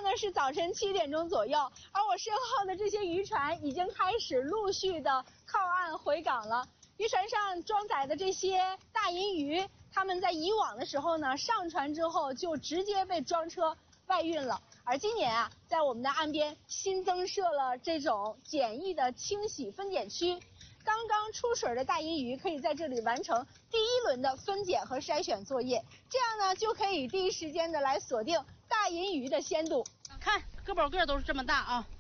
呢是早晨7点钟左右，而我身后的这些渔船已经开始陆续的靠岸回港了。渔船上装载的这些大银鱼，它们在以往的时候呢，上船之后就直接被装车外运了。而今年啊，在我们的岸边新增设了这种简易的清洗分拣区，刚刚出水的大银鱼可以在这里完成第1轮的分拣和筛选作业，这样呢就可以第一时间的来锁定大银鱼的鲜度。 看个保个都是这么大啊。